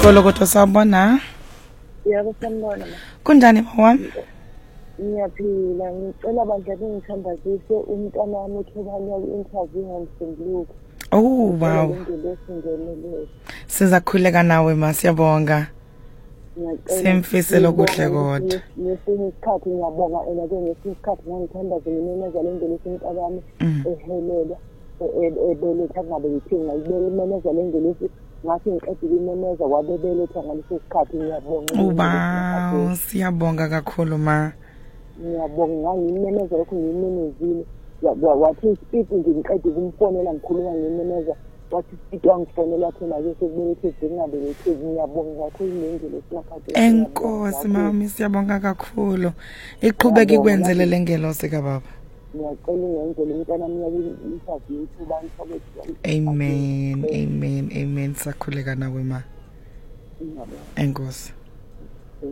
Golokoto sawubona. Yebo sanibona ma. Kunjani mawami? Ngiyaphila ngicela bandla bengithandazise umntwana wami uthebanya i-interview ngomsinduluko. Oh wow. Sizakhuleka nawe ma siyabonga. Simfisela okuhle kodwa. Ngesinye isikhathi ngiyabonga ena ke ngesinye isikhathi ngangithandaza ngimeneza le ngelesi umntwana wami ehelela ebeletha ngabe ngithinga ibemeneza le ngelesi ngathi ngiqedile imeneza wabebeletha ngaleso sikhathi ngiyabonga. Uba siyabonga kakhulu ma. Ngiyabonga ngimeneza lokho ngimenezile. Wathi speak ngiqedile kumfonela ngikhuluma ngimeneza. Wathi speak wangifonela thina ke sekubelethe zingabelethe ngiyabonga kakhulu ngendlela esinaphathe. Enkosi mami siyabonga kakhulu. Iqhubeka ikwenzele lengelosi ka baba. Ngiyacela ngenzele umntana wami interview ithuba ngithobe. Amen. Amen. Amen. Sakhuleka nawe ma. Enkosi.